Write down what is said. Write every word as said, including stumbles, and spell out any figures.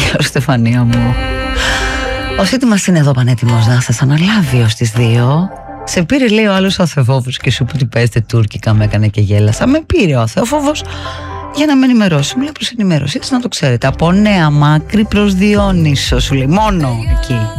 Καλώς, Στεφανία μου. Ο σύντομας είναι εδώ πανέτοιμος να σας αναλάβει ως τις δύο. Σε πήρε, λέει, ο άλλος ο Θεόφοβος και σου που τι παίζετε τουρκικά, με έκανε και γέλασα. Με πήρε ο Θεόφοβος για να με ενημερώσει. Μου λέει προς ενημέρωση, έτσι να το ξέρετε. Από Νέα Μάκρη προς Διόνυσο, σου λέει, μόνο εκεί.